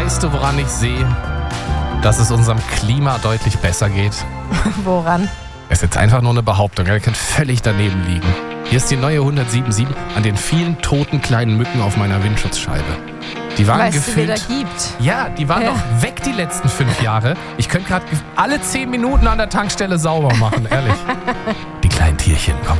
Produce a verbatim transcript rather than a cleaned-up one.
weißt du, woran ich sehe, dass es unserem Klima deutlich besser geht? Woran? Das ist jetzt einfach nur eine Behauptung, er kann völlig daneben liegen. Hier ist die neue hundertsiebenundsiebzig an den vielen toten kleinen Mücken auf meiner Windschutzscheibe. Die waren Weißt du, wer gefühlt... da gibt? Ja, die waren Ja. doch weg die letzten fünf Jahre. Ich könnte gerade alle zehn Minuten an der Tankstelle sauber machen, ehrlich. Die kleinen Tierchen, komm.